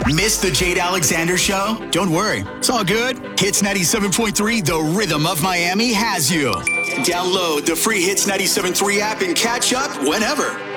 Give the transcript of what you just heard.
Missed the Jade Alexander Show? Don't worry, it's all good. Hits 97.3, the rhythm of Miami has you. Download the free Hits 97.3 app and catch up whenever.